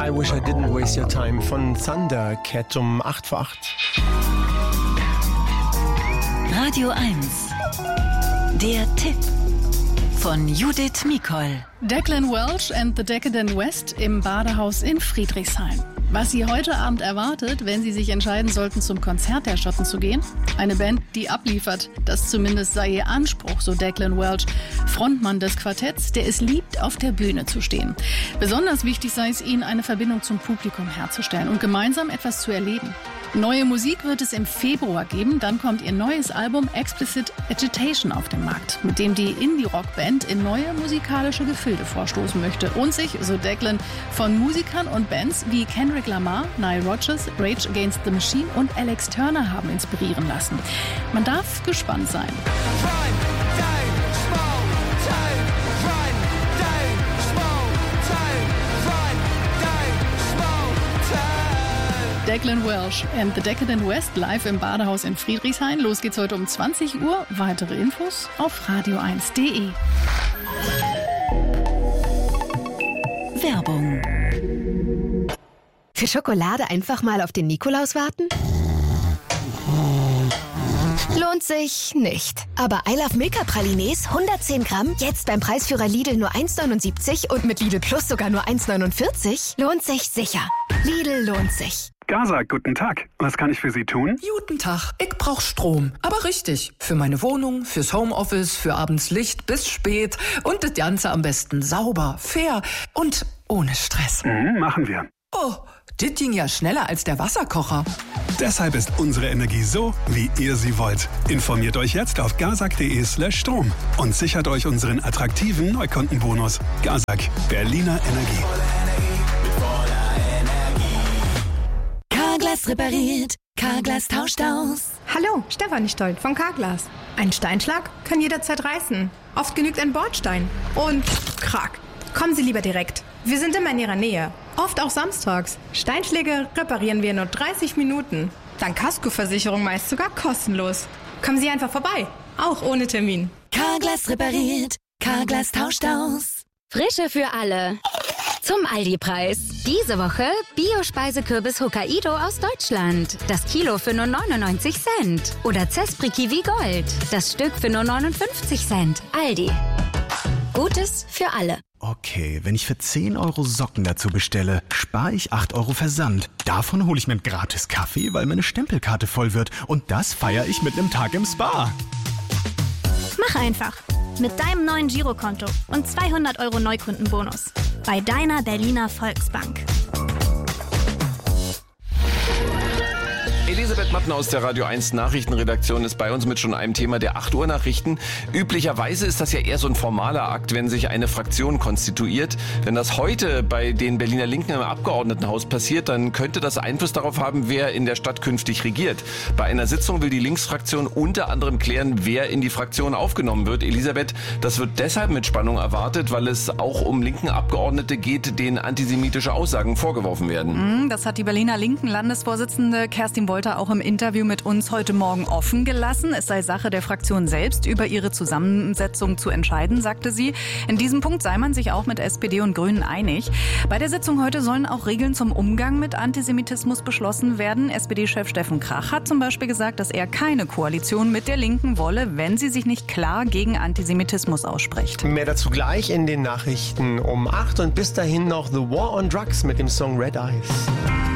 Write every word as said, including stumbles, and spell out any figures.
I Wish I Didn't Waste Your Time von Thundercat um acht vor acht. Radio eins. Der Tipp von Judith Mikol. Declan Welsh and the Decadent West im Badehaus in Friedrichshain. Was Sie heute Abend erwartet, wenn Sie sich entscheiden sollten, zum Konzert der Schotten zu gehen? Eine Band, die abliefert. Das zumindest sei ihr Anspruch, so Declan Welsh, Frontmann des Quartetts, der es liebt, auf der Bühne zu stehen. Besonders wichtig sei es ihnen, eine Verbindung zum Publikum herzustellen und gemeinsam etwas zu erleben. Neue Musik wird es im Februar geben, dann kommt ihr neues Album Explicit Agitation auf den Markt, mit dem die Indie-Rock-Band in neue musikalische Gefilde vorstoßen möchte und sich, so Declan, von Musikern und Bands wie Kendrick Lamar, Nile Rodgers, Rage Against the Machine und Alex Turner haben inspirieren lassen. Man darf gespannt sein. Declan Welsh and the Decadent West live im Badehaus in Friedrichshain. Los geht's heute um zwanzig Uhr. Weitere Infos auf radio eins punkt de. Werbung. Für Schokolade einfach mal auf den Nikolaus warten? Lohnt sich nicht. Aber I Love Milka Pralines hundertzehn Gramm, jetzt beim Preisführer Lidl nur eins neunundsiebzig und mit Lidl Plus sogar nur eins neunundvierzig, lohnt sich sicher. Lidl lohnt sich. Gaza, guten Tag. Was kann ich für Sie tun? Guten Tag. Ich brauch Strom. Aber richtig. Für meine Wohnung, fürs Homeoffice, für abends Licht bis spät. Und das Ganze am besten sauber, fair und ohne Stress. Mhm, machen wir. Oh, das ging ja schneller als der Wasserkocher. Deshalb ist unsere Energie so, wie ihr sie wollt. Informiert euch jetzt auf gazak.de slash Strom und sichert euch unseren attraktiven Neukundenbonus. Gazak, Berliner Energie. Carglass repariert, Carglass tauscht aus. Hallo, Stefanie Stolt von Carglass. Ein Steinschlag kann jederzeit reißen. Oft genügt ein Bordstein. Und krack. Kommen Sie lieber direkt. Wir sind immer in Ihrer Nähe. Oft auch samstags. Steinschläge reparieren wir in nur dreißig Minuten. Dann Kaskoversicherung meist sogar kostenlos. Kommen Sie einfach vorbei. Auch ohne Termin. Carglass repariert, Carglass tauscht aus. Frische für alle. Zum Aldi-Preis. Diese Woche Bio-Speisekürbis Hokkaido aus Deutschland. Das Kilo für nur neunundneunzig Cent. Oder Zespri Kiwi Gold. Das Stück für nur neunundfünfzig Cent. Aldi. Gutes für alle. Okay, wenn ich für zehn Euro Socken dazu bestelle, spare ich acht Euro Versand. Davon hole ich mir einen gratis Kaffee, weil meine Stempelkarte voll wird. Und das feiere ich mit einem Tag im Spa. Mach einfach. Mit deinem neuen Girokonto und zweihundert Euro Neukundenbonus. Bei deiner Berliner Volksbank. Elisabeth Matten aus der Radio eins Nachrichtenredaktion ist bei uns mit schon einem Thema der acht Uhr Nachrichten. Üblicherweise ist das ja eher so ein formaler Akt, wenn sich eine Fraktion konstituiert. Wenn das heute bei den Berliner Linken im Abgeordnetenhaus passiert, dann könnte das Einfluss darauf haben, wer in der Stadt künftig regiert. Bei einer Sitzung will die Linksfraktion unter anderem klären, wer in die Fraktion aufgenommen wird. Elisabeth, das wird deshalb mit Spannung erwartet, weil es auch um linken Abgeordnete geht, denen antisemitische Aussagen vorgeworfen werden. Das hat die Berliner Linken Landesvorsitzende Kerstin Wolter auch im Interview mit uns heute Morgen offen gelassen. Es sei Sache der Fraktion selbst, über ihre Zusammensetzung zu entscheiden, sagte sie. In diesem Punkt sei man sich auch mit S P D und Grünen einig. Bei der Sitzung heute sollen auch Regeln zum Umgang mit Antisemitismus beschlossen werden. S P D-Chef Steffen Krach hat zum Beispiel gesagt, dass er keine Koalition mit der Linken wolle, wenn sie sich nicht klar gegen Antisemitismus ausspricht. Mehr dazu gleich in den Nachrichten um acht und bis dahin noch The War on Drugs mit dem Song Red Eyes.